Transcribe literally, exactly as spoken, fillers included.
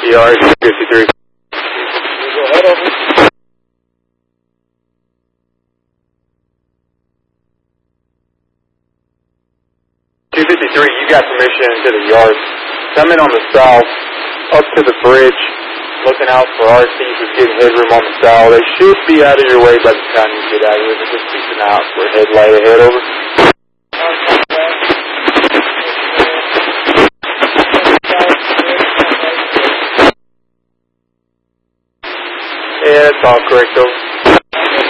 R two fifty-three. two fifty-three, you got permission into the yard. Come in on the south, up to the bridge, looking out for R Cs who's getting headroom on the south. They should be out of your way by the time you get out of here, but just keep an eye out for a headlight ahead, over. Yeah, that's all correct, over.